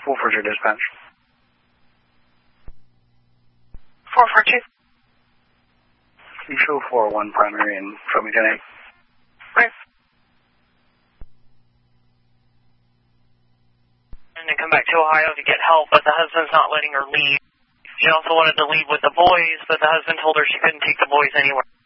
442 dispatch. 442. You show 401 primary and show me 10-8. Right. And to come back to Ohio to get help, but the husband's not letting her leave. She also wanted to leave with the boys, but the husband told her she couldn't take the boys anywhere.